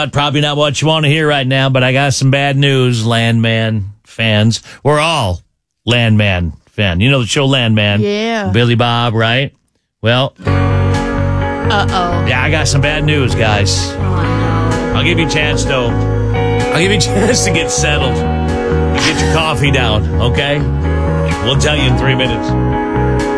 probably not what you want to hear right now, but I got some bad news, Landman fans. We're all Landman fan. You know the show Landman? Yeah. Billy Bob, right? Well, yeah, I got some bad news, guys. Oh, no. I'll give you a chance, though. I'll give you a chance to get settled. Get your coffee down, okay? We'll tell you in 3 minutes.